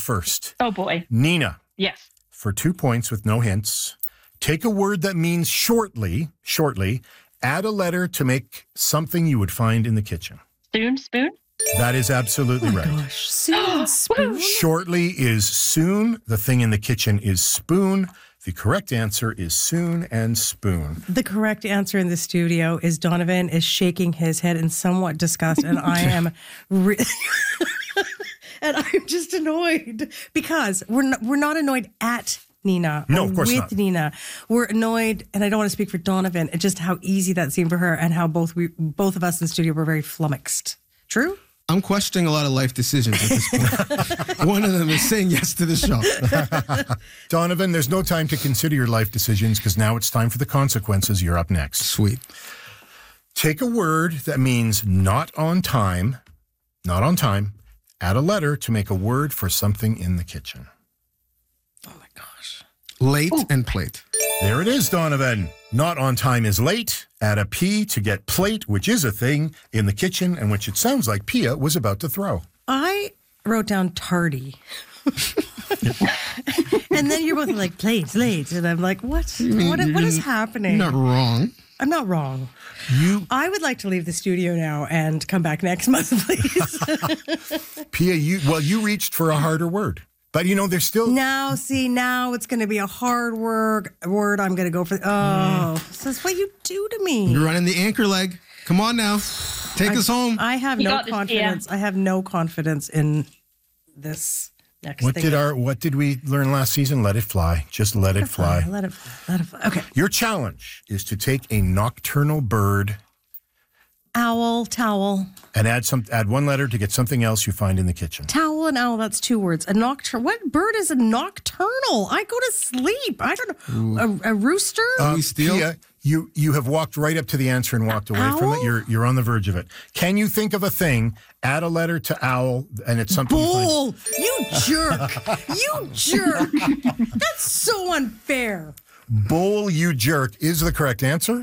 first. Oh, boy. Nina. Yes. For 2 points with no hints. Take a word that means shortly, add a letter to make something you would find in the kitchen. Spoon? That is absolutely right. Gosh, soon and spoon. Shortly is soon. The thing in the kitchen is spoon. The correct answer is soon and spoon. The correct answer in the studio is Donovan is shaking his head in somewhat disgust, and I am and I'm just annoyed because we're not annoyed at Nina. No, of course with not. Nina. We're annoyed, and I don't want to speak for Donovan, and just how easy that seemed for her and how both of us in the studio were very flummoxed. True? I'm questioning a lot of life decisions at this point. One of them is saying yes to the show. Donovan, there's no time to consider your life decisions because now it's time for the consequences. You're up next. Sweet. Take a word that means not on time. Add a letter to make a word for something in the kitchen. Oh my gosh. Late and plate. There it is, Donovan. Not on time is late. Add a P to get plate, which is a thing in the kitchen and which it sounds like Pia was about to throw. I wrote down tardy. And then you're both like, plate, late. And I'm like, what? What is happening? You're not wrong. I'm not wrong. I would like to leave the studio now and come back next month, please. Pia, you reached for a harder word. But, there's still... Now it's going to be a hard word I'm going to go for. Oh, this is what you do to me. You're running the anchor leg. Come on now. Take us home. I have no confidence. I have no confidence in this next thing. What did we learn last season? Let it fly. Just let it fly. Let it fly. Okay. Your challenge is to take a nocturnal bird... Owl, towel. And add one letter to get something else you find in the kitchen. Towel and owl, that's 2 words. A nocturnal. What bird is a nocturnal? I go to sleep. I don't know. A rooster? Pia, you have walked right up to the answer and walked away from it. You're on the verge of it. Can you think of a thing, add a letter to owl, and it's something... Bull! You jerk! You jerk! That's so unfair. Bull, you jerk, is the correct answer.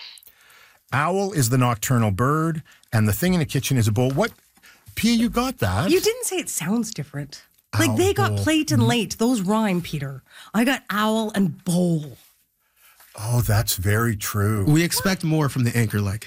Owl is the nocturnal bird, and the thing in the kitchen is a bull. What? Pia, you got that. You didn't say it sounds different. Owl, like they got bull. plate and late. Those rhyme, Peter. I got owl and bowl. Oh, that's very true. We expect more from the anchor leg.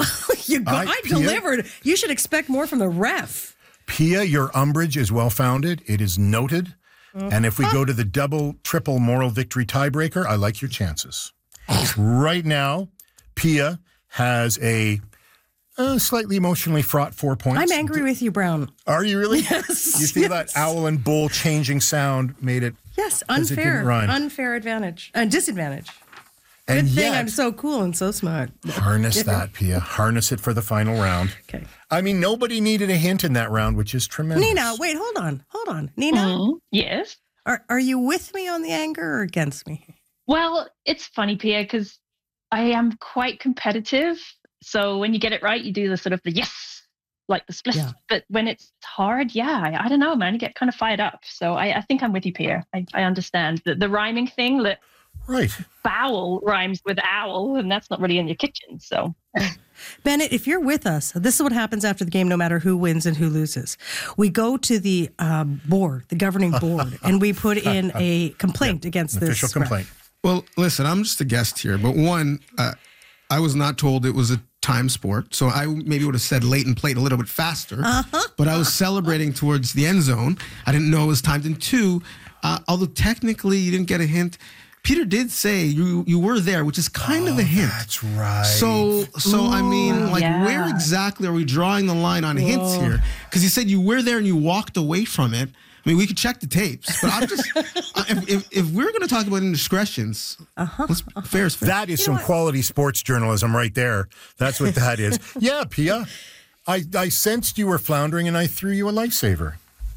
I delivered. You should expect more from the ref. Pia, your umbrage is well-founded. It is noted. And if we go to the double, triple moral victory tiebreaker, I like your chances. Right now, Pia has a slightly emotionally fraught 4 points. I'm angry with you, Brown. Are you really? Yes. You feel that owl and bull changing sound made it... Yes, it didn't rhyme. unfair advantage. Disadvantage. And Good thing yet, I'm so cool and so smart. Harness that, Pia. Harness it for the final round. Okay. I mean, nobody needed a hint in that round, which is tremendous. Nina, wait, hold on. Nina? Yes? Are you with me on the anger or against me? Well, it's funny, Pia, because I am quite competitive. So when you get it right, you do the sort of the yes, like the split. Yeah. But when it's hard, I don't know, man, you get kind of fired up. So I think I'm with you, Pia. I understand the rhyming thing. Right. Bowel rhymes with owl, and that's not really in your kitchen. So, Bennett, if you're with us, this is what happens after the game, no matter who wins and who loses. We go to the board, the governing board, and we put in a complaint against this. Official complaint. Well, listen, I'm just a guest here, but one, I was not told it was a time sport, so I maybe would have said late and played a little bit faster, but I was celebrating towards the end zone. I didn't know it was timed. And 2, although technically you didn't get a hint, Peter did say you were there, which is kind of a hint. That's right. So I mean, where exactly are we drawing the line on hints here? Because he said you were there and you walked away from it. I mean, we could check the tapes, but I'm just if we're going to talk about indiscretions, fair is fair. That is some quality sports journalism right there. That's what that is. Yeah, Pia, I sensed you were floundering, and I threw you a lifesaver.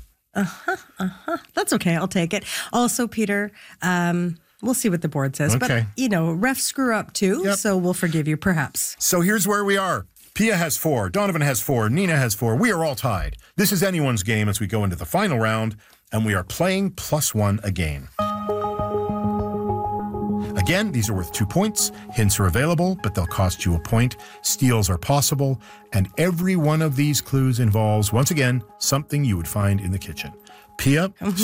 That's okay. I'll take it. Also, Peter, we'll see what the board says. Okay. But, refs screw up too, so we'll forgive you, perhaps. So here's where we are. Pia has 4, Donovan has 4, Nina has 4. We are all tied. This is anyone's game as we go into the final round, and we are playing +1 again. Again, these are worth 2 points. Hints are available, but they'll cost you a point. Steals are possible, and every one of these clues involves, once again, something you would find in the kitchen. Pia,